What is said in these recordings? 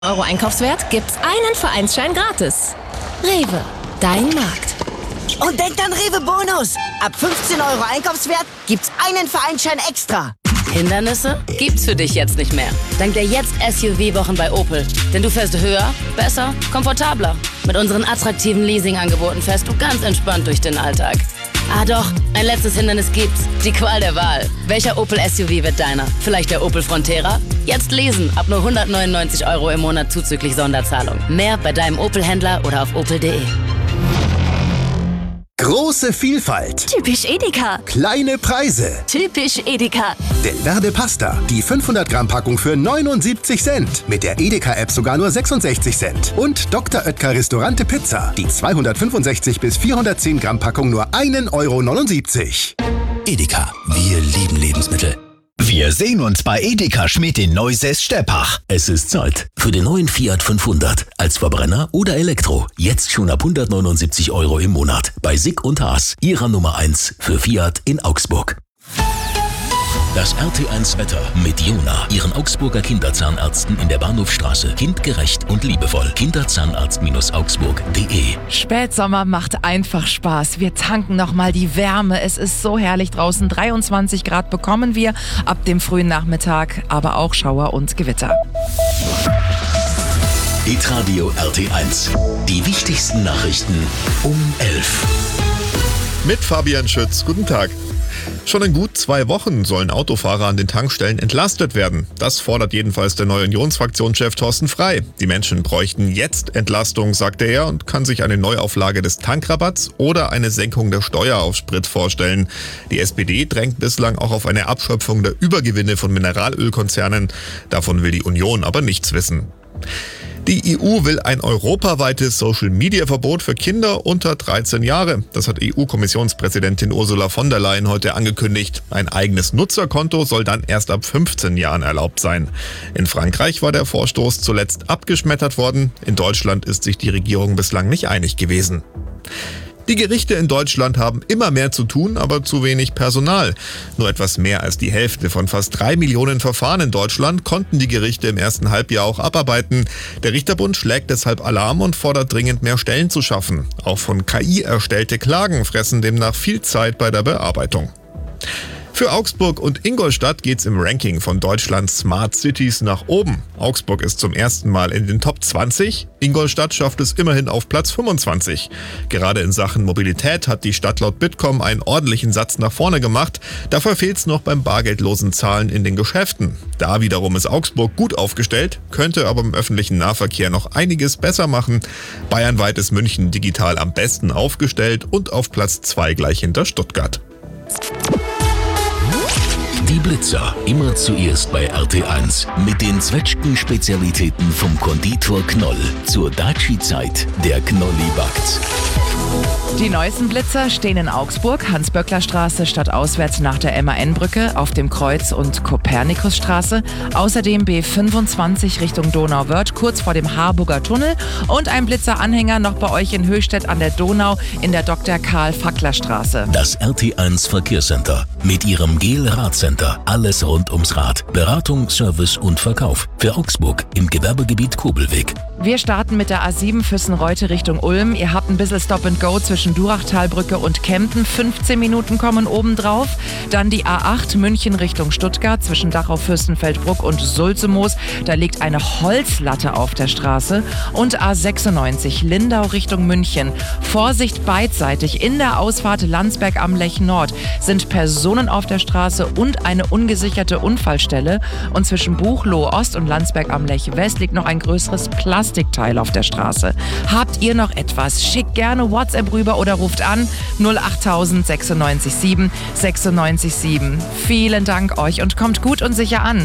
Euro Einkaufswert gibt's einen Vereinsschein gratis. Rewe, dein Markt. Und denk an Rewe Bonus. Ab 15 Euro Einkaufswert gibt's einen Vereinsschein extra. Hindernisse gibt's für dich jetzt nicht mehr. Dank der Jetzt-SUV-Wochen bei Opel. Denn du fährst höher, besser, komfortabler. Mit unseren attraktiven Leasing-Angeboten fährst du ganz entspannt durch den Alltag. Ah doch, ein letztes Hindernis gibt's. Die Qual der Wahl. Welcher Opel-SUV wird deiner? Vielleicht der Opel Frontera? Jetzt lesen, ab nur 199 Euro im Monat zuzüglich Sonderzahlung. Mehr bei deinem Opel-Händler oder auf opel.de. Große Vielfalt. Typisch Edeka. Kleine Preise. Typisch Edeka. Delverde Pasta. Die 500 Gramm Packung für 79 Cent. Mit der Edeka-App sogar nur 66 Cent. Und Dr. Oetker Restaurante Pizza. Die 265 bis 410 Gramm Packung nur 1,79 Euro. Edeka. Wir lieben Lebensmittel. Wir sehen uns bei Edeka Schmidt in Neusäß-Steppach. Es ist Zeit für den neuen Fiat 500. Als Verbrenner oder Elektro. Jetzt schon ab 179 Euro im Monat. Bei Sick und Haas. Ihrer Nummer 1 für Fiat in Augsburg. Das RT1 Wetter mit Jona, ihren Augsburger Kinderzahnärzten in der Bahnhofstraße. Kindgerecht und liebevoll. Kinderzahnarzt-augsburg.de. Spätsommer macht einfach Spaß. Wir tanken nochmal die Wärme. Es ist so herrlich draußen. 23 Grad bekommen wir ab dem frühen Nachmittag, aber auch Schauer und Gewitter. Hitradio RT1. Die wichtigsten Nachrichten um 11. Mit Fabian Schütz. Guten Tag. Schon in gut 2 Wochen sollen Autofahrer an den Tankstellen entlastet werden. Das fordert jedenfalls der neue Unionsfraktionschef Thorsten Frey. Die Menschen bräuchten jetzt Entlastung, sagte er, und kann sich eine Neuauflage des Tankrabatts oder eine Senkung der Steuer auf Sprit vorstellen. Die SPD drängt bislang auch auf eine Abschöpfung der Übergewinne von Mineralölkonzernen. Davon will die Union aber nichts wissen. Die EU will ein europaweites Social-Media-Verbot für Kinder unter 13 Jahre. Das hat EU-Kommissionspräsidentin Ursula von der Leyen heute angekündigt. Ein eigenes Nutzerkonto soll dann erst ab 15 Jahren erlaubt sein. In Frankreich war der Vorstoß zuletzt abgeschmettert worden. In Deutschland ist sich die Regierung bislang nicht einig gewesen. Die Gerichte in Deutschland haben immer mehr zu tun, aber zu wenig Personal. Nur etwas mehr als die Hälfte von fast 3 Millionen Verfahren in Deutschland konnten die Gerichte im ersten Halbjahr auch abarbeiten. Der Richterbund schlägt deshalb Alarm und fordert dringend mehr Stellen zu schaffen. Auch von KI erstellte Klagen fressen demnach viel Zeit bei der Bearbeitung. Für Augsburg und Ingolstadt geht's im Ranking von Deutschlands Smart Cities nach oben. Augsburg ist zum ersten Mal in den Top 20, Ingolstadt schafft es immerhin auf Platz 25. Gerade in Sachen Mobilität hat die Stadt laut Bitkom einen ordentlichen Satz nach vorne gemacht. Dafür fehlt's noch beim bargeldlosen Zahlen in den Geschäften. Da wiederum ist Augsburg gut aufgestellt, könnte aber im öffentlichen Nahverkehr noch einiges besser machen. Bayernweit ist München digital am besten aufgestellt und auf Platz 2 gleich hinter Stuttgart. Die Blitzer, immer zuerst bei RT1. Mit den Zwetschgen-Spezialitäten vom Konditor Knoll. Zur Daci-Zeit, der Knolli backt. Die neuesten Blitzer stehen in Augsburg, Hans-Böckler-Straße stadtauswärts nach der MAN-Brücke, auf dem Kreuz- und Kopernikusstraße. Außerdem B25 Richtung Donauwörth, kurz vor dem Harburger Tunnel. Und ein Blitzer-Anhänger noch bei euch in Höchstädt an der Donau in der Dr. Karl-Fackler-Straße. Das RT1 Verkehrscenter mit ihrem GEL-Radcenter. Alles rund ums Rad. Beratung, Service und Verkauf. Für Augsburg im Gewerbegebiet Kobelweg. Wir starten mit der A7 Füssenreute Richtung Ulm. Ihr habt ein bisschen Stop-and-Go zwischen Durachtalbrücke und Kempten. 15 Minuten kommen obendrauf. Dann die A8 München Richtung Stuttgart zwischen Dachau-Fürstenfeldbruck und Sulzemoos. Da liegt eine Holzlatte auf der Straße. Und A96 Lindau Richtung München. Vorsicht beidseitig. In der Ausfahrt Landsberg am Lech Nord sind Personen auf der Straße und eine ungesicherte Unfallstelle. Und zwischen Buchloe Ost und Landsberg am Lech West liegt noch ein größeres Plastikteil auf der Straße. Habt ihr noch etwas? Schickt gerne WhatsApp rüber oder ruft an 08000 96 7 96 7. Vielen Dank euch und kommt gut und sicher an.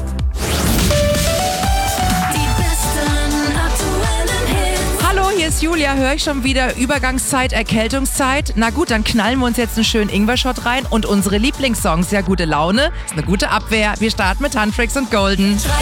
Hallo, hier ist Julia. Höre ich schon wieder Übergangszeit, Erkältungszeit? Na gut, dann knallen wir uns jetzt einen schönen Ingwer-Shot rein und unsere Lieblingssongs. Ja, gute Laune ist eine gute Abwehr. Wir starten mit Tantrix und Golden.